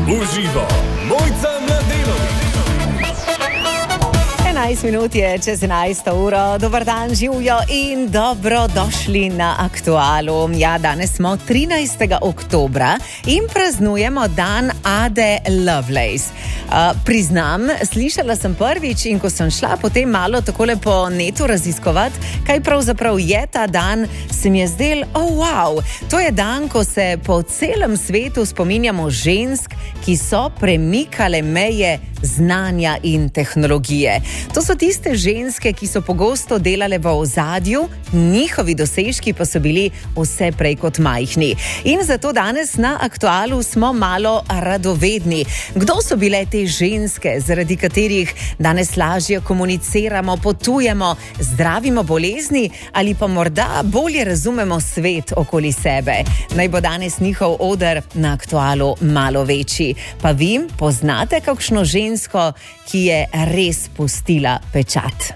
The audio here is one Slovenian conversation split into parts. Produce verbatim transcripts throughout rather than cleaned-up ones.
Uživo, Mojca Mladenović. enajst minut je čez enajsto uro. Dobar dan, živijo in dobrodošli na Aktualu. Ja, danes smo trinajstega oktobra in praznujemo dan Ade Lovelace. Uh, priznam, slišala sem prvič in ko sem šla potem malo takole po netu raziskovati, kaj pravzaprav je ta dan, se mi je zdel, oh wow, to je dan, ko se po celem svetu spominjamo žensk, ki so premikale meje znanja in tehnologije. To so tiste ženske, ki so pogosto delale v ozadju, njihovi dosežki pa so bili vse prej kot majhni. In zato danes na Aktualu smo malo radovedni. Kdo so bile te ženske, zaradi katerih danes lažje komuniciramo, potujemo, zdravimo bolezni ali pa morda bolje razumemo svet okoli sebe? Naj bo danes njihov oder na Aktualu malo večji. Pa vi poznate kakšno žensko, ki je res pustila pečat?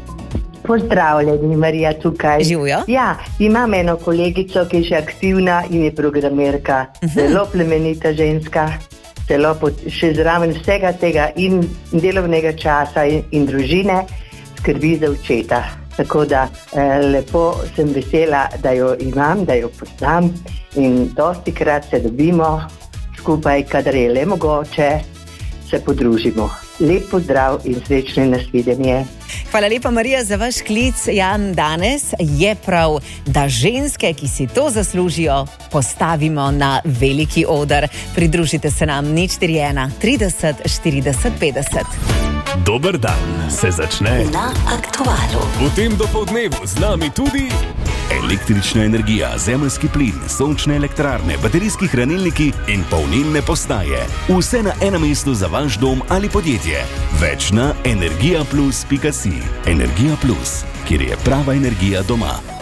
Pozdravljeni, Marija tukaj. Živijo? Ja, imam eno kolegico, ki je še aktivna in je programerka. Uh-huh. Zelo plemenita ženska, zelo pot, še zraven vsega tega in delovnega časa in, in družine skrbi za očeta. Tako da eh, lepo sem vesela, da jo imam, da jo poznam in dosti krat se dobimo skupaj, kadar je le mogoče, se podružimo. Lep pozdrav in srečno nasvidenje. Hvala lepa, Marija, za vaš klic. Jan, danes je prav, da ženske, ki si to zaslužijo, postavimo na veliki oder. Pridružite se nam nič štiri ena trideset štirideset petdeset. Dober dan se začne na Aktualu. V tem dopoldnevu z nami tudi električna energija, zemeljski plin, sončne elektrarne, baterijski hranilniki in polnilne postaje. Vse na enem mestu za vaš dom ali podjetje. Več na energija plus pika si. Energija plus, kjer je prava energija doma.